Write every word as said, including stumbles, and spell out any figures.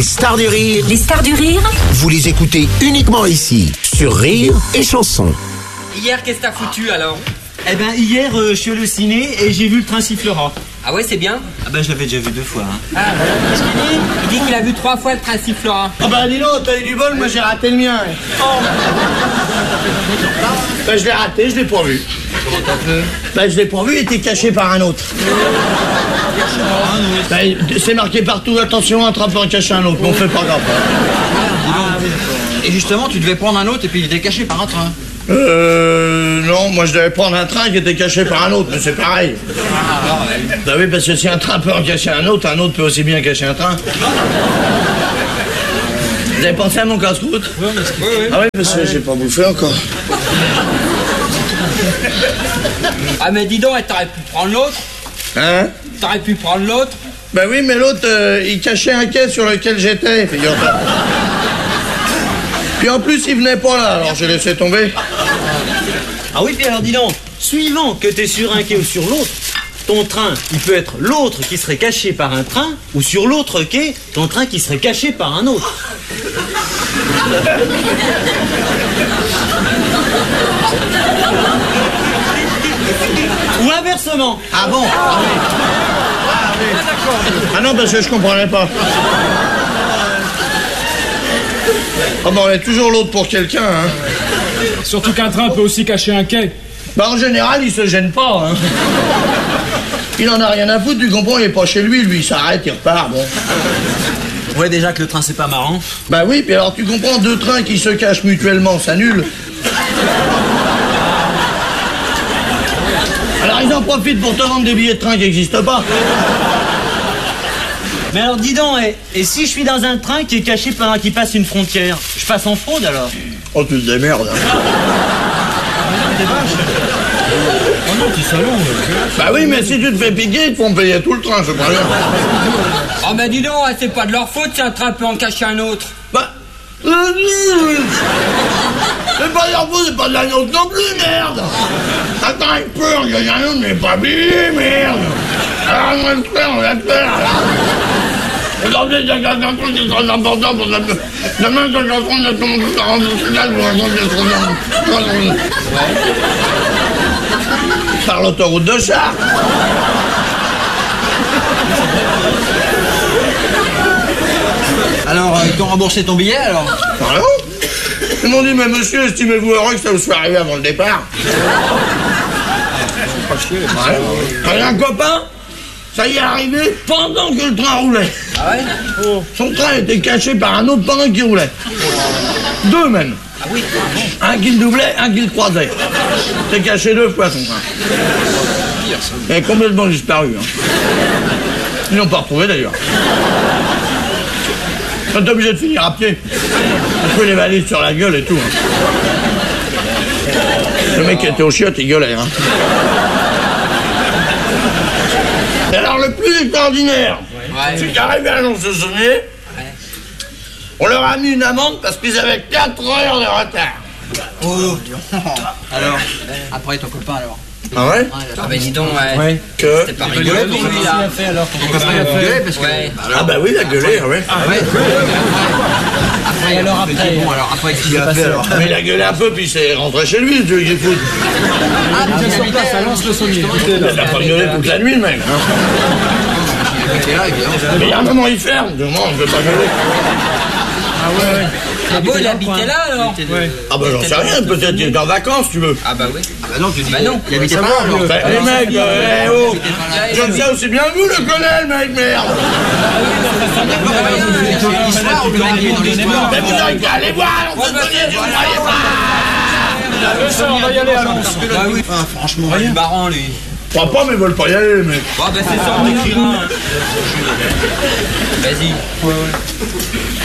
Stars du Rire, Les stars du rire, vous les écoutez uniquement ici, sur Rire et Chanson. Hier, qu'est-ce que t'as foutu alors? Eh ben hier, euh, je suis allé au ciné et j'ai vu le train sifflera. Ah ouais, c'est bien? Ah ben je l'avais déjà vu deux fois. Hein. Ah, qu'est-ce qu'il dit? Il dit qu'il a vu trois fois le train sifflera. Ah bah dis donc, t'as eu du bol, moi j'ai raté le mien. Oh. Bah je l'ai raté, je l'ai pas vu. Comment t'as fait? Bah je l'ai pas vu, il était caché par un autre. Bah, c'est marqué partout, attention, un trappeur caché un autre, mais on fait pas grave. Et justement, tu devais prendre un autre et puis il était caché par un train. Euh... Non, moi je devais prendre un train qui était caché par un autre, mais c'est pareil. Bah oui, parce que si un train peut en cacher un autre, un autre peut aussi bien cacher un train. Vous avez pensé à mon casse-croûte? Oui, oui. Ah oui, parce que j'ai pas bouffé encore. Ah mais dis donc, t'aurais pu prendre l'autre? Hein? T'aurais pu prendre l'autre? Bah oui, mais l'autre, euh, il cachait un quai sur lequel j'étais, figure-toi. Puis en plus, il venait pas là, alors j'ai laissé tomber. Ah oui, puis alors dis donc, suivant que t'es sur un quai ou sur l'autre, ton train, il peut être l'autre qui serait caché par un train, ou sur l'autre quai, ton train qui serait caché par un autre. Ou inversement. Ah bon? Ah oui. Ah oui. Ah non, parce que je comprenais pas. Ah bah on est toujours l'autre pour quelqu'un, hein. Surtout qu'un train peut aussi cacher un quai. Bah en général, il se gêne pas, hein. Il en a rien à foutre, tu comprends, il est pas chez lui, lui, il s'arrête, il repart, bon. On voit déjà que le train c'est pas marrant. Bah oui, puis alors tu comprends, deux trains qui se cachent mutuellement, ça annule. Alors ils en profitent pour te vendre des billets de train qui n'existent pas. Mais alors dis donc, et, et si je suis dans un train qui est caché pendant qu'il passe une frontière, je passe en fraude alors? Oh, tu te démerdes. Hein. Oh non, tu salon. Bah oui, mais si tu te fais piquer, ils te font payer tout le train, c'est pas bien. Oh mais dis donc, c'est pas de leur faute si un train peut en cacher un autre. Bah... C'est pas leur faute, c'est pas de la nôtre non plus, merde. Attends un peu, on gagne un autre, mais pas billet, merde. Alors on va le faire, on va le faire. Aujourd'hui, il y a un truc qui est très important pour la... Demain, quand je vais prendre la commande de quarante finale, je vous raconte que c'est trop bien. Par l'autoroute de Chartres. Alors, euh, ils t'ont remboursé ton billet alors? Pardon? Ils m'ont dit, mais monsieur, estimez-vous heureux que ça vous soit arrivé avant le départ? Ouais. Et un copain, ça y est arrivé pendant que le train roulait. Ah ouais? Son train était caché par un autre pendant qu'il roulait. Deux même. Ah oui? Un qui le doublait, un qui le croisait. C'était caché deux fois son train. Il est complètement disparu. Hein. Ils l'ont pas retrouvé d'ailleurs. Ils sont obligés de finir à pied. On peut les valises sur la gueule et tout. Hein. Le mec qui était au chiottes, il gueulait. Hein. Et alors le plus extraordinaire, Ouais. c'est qu'arrivé à Lons-le-Saunier, Ouais. on leur a mis une amende parce qu'ils avaient quatre heures de retard. Oh, alors, après ton copain alors? Ah ouais? Ah bah dis donc, ouais. Ouais. Que... C'était pas rigolo pour lui là. fait alors? Ton copain il a gueulé parce que... Ouais. Ah bah oui, il a gueulé, ouais. Ah ouais? Après, alors après... Bon, alors après, qu'est-ce qu'il a fait alors? Mais il a gueulé un peu, puis il s'est rentré chez lui, Dieu qu'il fout. Ah, mais il habitait à Lons-le-Saunier. Il a pas gueulé toute la nuit, mec. Hein. Il était là, évidemment. Mais il y a un moment, il ferme. Demain, on ne peut pas gueuler. Ah ouais, ouais. Ah bon, il habitait là alors? Ah bah j'en sais rien, peut-être qu'il est en vacances, tu veux. Ah bah oui. Ah bah non, tu dis... Bah non. Il habitait pas là alors? Bah, les mecs, euh, eh oh, comme ça aussi bien que vous le connaissez, le mec, merde. L'histoire, on peut arriver dans l'histoire. Mais vous n'avez qu'à aller voir, on se connaît, vous ne voyez pas. Ça, on va y aller à Lons. Bah oui, enfin, franchement, Il est marrant lui. Je crois pas, mais ils veulent pas y aller, les mecs. Bon bah c'est ça, on écrira. Vas-y.